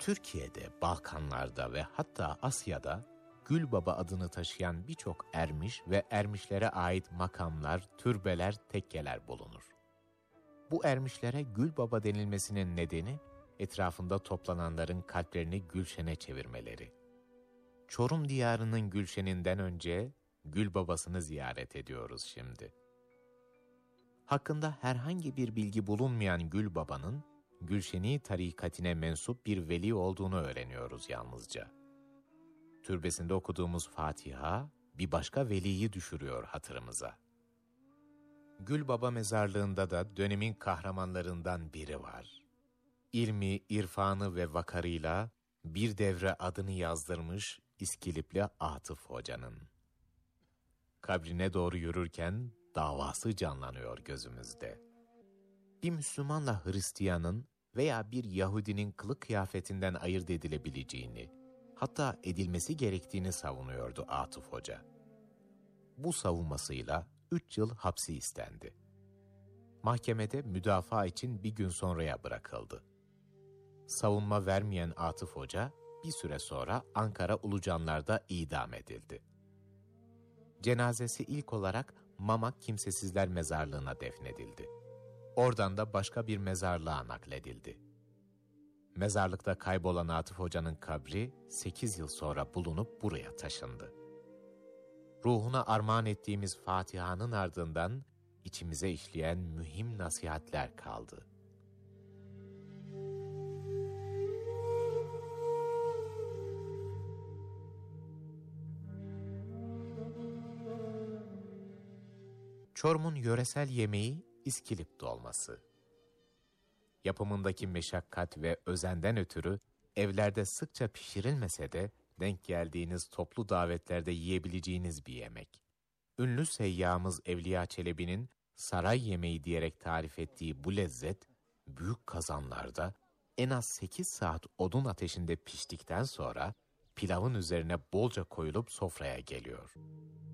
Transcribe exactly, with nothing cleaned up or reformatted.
Türkiye'de, Balkanlar'da ve hatta Asya'da Gülbaba adını taşıyan birçok ermiş ve ermişlere ait makamlar, türbeler, tekkeler bulunur. Bu ermişlere Gülbaba denilmesinin nedeni, etrafında toplananların kalplerini Gülşen'e çevirmeleri. Çorum diyarının Gülşen'inden önce Gülbabasını ziyaret ediyoruz şimdi. Hakkında herhangi bir bilgi bulunmayan Gülbaba'nın, Gülşeni tarikatine mensup bir veli olduğunu öğreniyoruz yalnızca. Türbesinde okuduğumuz Fatiha, bir başka veliyi düşürüyor hatırımıza. Gülbaba mezarlığında da dönemin kahramanlarından biri var. İlmi, irfanı ve vakarıyla bir devre adını yazdırmış İskilipli Atıf Hoca'nın. Kabrine doğru yürürken davası canlanıyor gözümüzde. Bir Müslümanla Hristiyanın veya bir Yahudinin kılık kıyafetinden ayırt edilebileceğini, hatta edilmesi gerektiğini savunuyordu Atıf Hoca. Bu savunmasıyla üç yıl hapsi istendi. Mahkemede müdafaa için bir gün sonraya bırakıldı. Savunma vermeyen Atıf Hoca bir süre sonra Ankara Ulucanlar'da idam edildi. Cenazesi ilk olarak Mamak Kimsesizler Mezarlığı'na defnedildi. Oradan da başka bir mezarlığa nakledildi. Mezarlıkta kaybolan Atıf Hoca'nın kabri sekiz yıl sonra bulunup buraya taşındı. Ruhuna armağan ettiğimiz Fatiha'nın ardından içimize işleyen mühim nasihatler kaldı. Çorum'un yöresel yemeği İskilip dolması. Yapımındaki meşakkat ve özenden ötürü evlerde sıkça pişirilmese de denk geldiğiniz toplu davetlerde yiyebileceğiniz bir yemek. Ünlü seyyahımız Evliya Çelebi'nin saray yemeği diyerek tarif ettiği bu lezzet, büyük kazanlarda en az sekiz saat odun ateşinde piştikten sonra pilavın üzerine bolca koyulup sofraya geliyor.